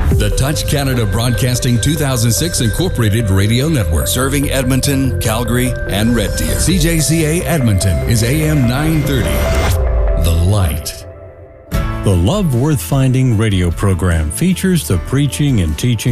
The Touch Canada Broadcasting 2006 Incorporated Radio Network. Serving Edmonton, Calgary, and Red Deer. CJCA Edmonton is AM 930. The Light. The Love Worth Finding radio program features the preaching and teaching